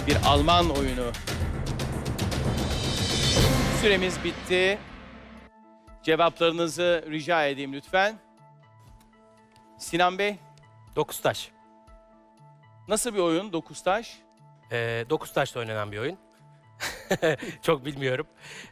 Bir Alman oyunu. Süremiz bitti. Cevaplarınızı rica edeyim lütfen. Sinan Bey, Dokuz taş. nasıl bir oyun dokuz taş? 9 taşla oynanan bir oyun. Çok bilmiyorum.